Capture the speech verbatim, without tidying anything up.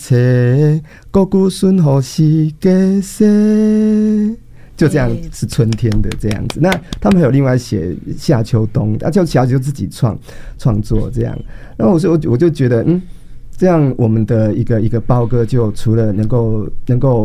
切，鼓鼓顺好是给谁？就这样是春天的这样子。那他们还有另外写夏秋冬，啊，就小姐就自己创创作这样。然后我就我就觉得，嗯，这样我们的一个一个包歌就除了能够能够